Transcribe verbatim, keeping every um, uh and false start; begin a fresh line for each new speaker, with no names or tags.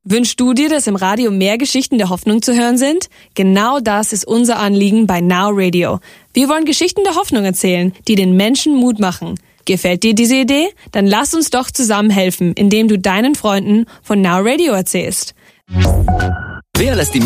Wünschst du dir, dass im Radio mehr Geschichten der Hoffnung zu hören sind? Genau das ist unser Anliegen bei Now Radio. Wir wollen Geschichten der Hoffnung erzählen, die den Menschen Mut machen. Gefällt dir diese Idee? Dann lass uns doch zusammen helfen, indem du deinen Freunden von Now Radio erzählst.
Wer lässt die